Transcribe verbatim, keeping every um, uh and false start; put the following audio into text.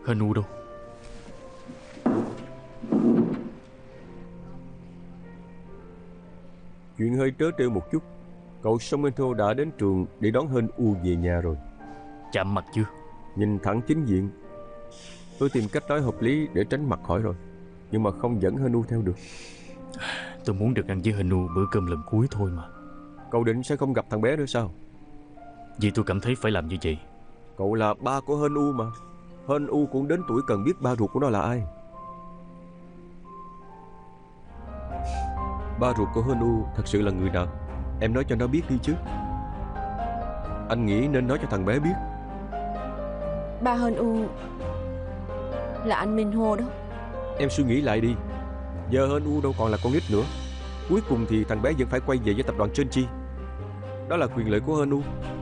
Hên U đâu? Chuyện hơi trớ trêu một chút. Cậu Somento đã đến trường để đón Hên U về nhà rồi. Chạm mặt chưa? Nhìn thẳng chính diện. Tôi tìm cách nói hợp lý để tránh mặt khỏi rồi, nhưng mà không dẫn Hên U theo được. Tôi muốn được ăn với Hên U bữa cơm lần cuối thôi mà. Cậu định sẽ không gặp thằng bé nữa sao? Vì tôi cảm thấy phải làm như vậy. Cậu là ba của Hên U mà. Hên U cũng đến tuổi cần biết ba ruột của nó là ai. Ba ruột của Hên U thật sự là người nào? Em nói cho nó biết đi chứ. Anh nghĩ nên nói cho thằng bé biết. Ba Hên U là anh Minh Hô đó. Em suy nghĩ lại đi. Giờ Hên U đâu còn là con nít nữa. Cuối cùng thì thằng bé vẫn phải quay về với tập đoàn Genji. Đó là quyền lợi của Hên U.